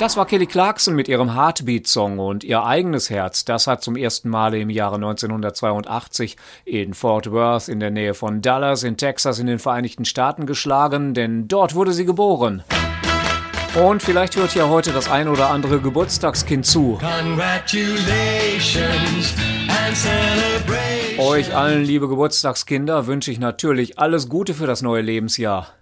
Das war Kelly Clarkson mit ihrem Heartbeat-Song und ihr eigenes Herz. Das hat zum ersten Mal im Jahre 1982 in Fort Worth in der Nähe von Dallas in Texas in den Vereinigten Staaten geschlagen, denn dort wurde sie geboren. Und vielleicht hört ja heute das ein oder andere Geburtstagskind zu. Congratulations and celebrate. Euch allen, liebe Geburtstagskinder, wünsche ich natürlich alles Gute für das neue Lebensjahr.